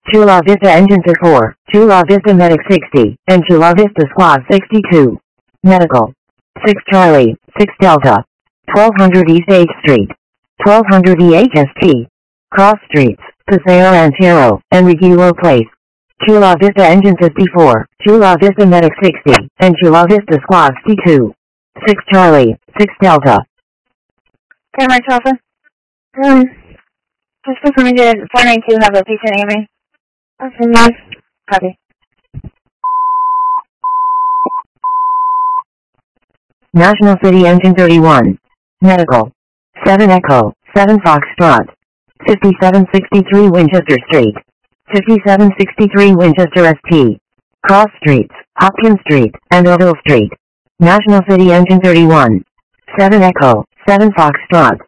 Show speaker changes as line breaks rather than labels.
Chula Vista Engine 4, Chula Vista Medic 60, and Chula Vista Squad 62. Medical. 6 Charlie, 6 Delta. 1200 East 8th Street. 1200 EHST. Cross Streets, Paseo Antero, and Regular Place. Chula Vista Engine 54, Chula Vista Medic 60, and Chula Vista Squad 62. 6 Charlie, 6 Delta.
Paramedic Alpha? Just confirming that 492 have a patient AMA. Okay, ma'am. Copy.
National City Engine 31. Medical. 7 Echo, 7 Foxtrot. 5763 Winchester Street. 5763 Winchester ST. Cross Streets, Hopkins Street, and Odell Street. National City Engine 31. 7 Echo, 7 Foxtrot.